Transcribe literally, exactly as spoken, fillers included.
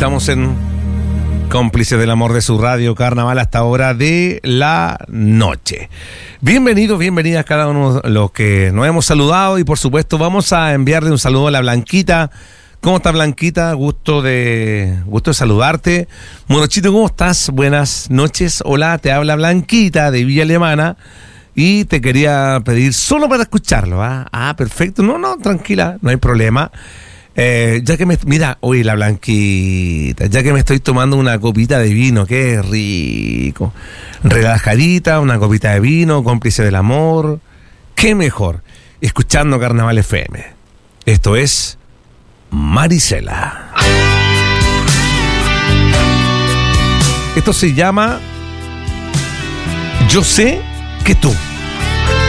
Estamos en Cómplices del Amor de su radio Carnaval hasta ahora de la noche. Bienvenidos, bienvenidas cada uno de los que nos hemos saludado y por supuesto vamos a enviarle un saludo a la Blanquita. ¿Cómo estás, Blanquita? Gusto de gusto de saludarte. Morochito, ¿cómo estás? Buenas noches. Hola, te habla Blanquita de Villa Alemana y te quería pedir solo para escucharlo. Ah, ah perfecto. No, no, tranquila, no hay problema. Eh, ya que me... Mira, oye, la Blanquita, ya que me estoy tomando una copita de vino, qué rico. Relajadita, una copita de vino, cómplice del amor. Qué mejor, escuchando Carnaval F M. Esto es Marisela. Esto se llama Yo sé que tú.